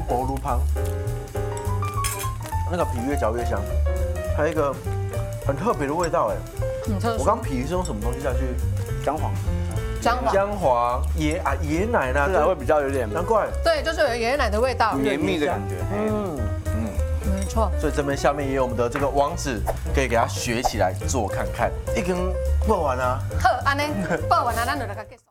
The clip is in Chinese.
薄如汤，那个皮越嚼越香，还有一个很特别的味道哎。 很特殊。 我刚皮是用什么东西下去？ 姜黄， 姜黄、椰奶呢， 吃起来会比较有点难怪。 对，就是有椰奶的味道。 绵密的感觉。 没错。 所以这边下面也有我们的这个网址，可以给它学起来做看看。一根爆完啊。 好，安尼报完啊，咱就来个结束。